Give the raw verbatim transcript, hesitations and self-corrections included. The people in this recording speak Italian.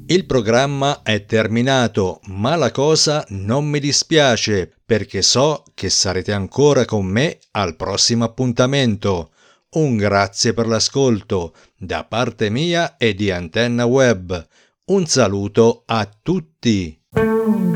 Il programma è terminato, ma la cosa non mi dispiace perché so che sarete ancora con me al prossimo appuntamento. Un grazie per l'ascolto da parte mia e di Antenna Web. Un saluto a tutti.